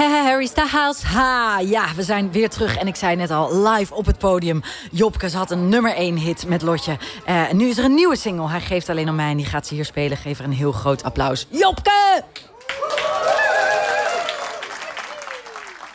Harry Styles. Ha, ja, we zijn weer terug. En ik zei net al, live op het podium. Jopke, ze had een nummer 1 hit met Lotje. En nu is er een nieuwe single. Hij geeft alleen om mij en die gaat ze hier spelen. Geef er een heel groot applaus. Jopke!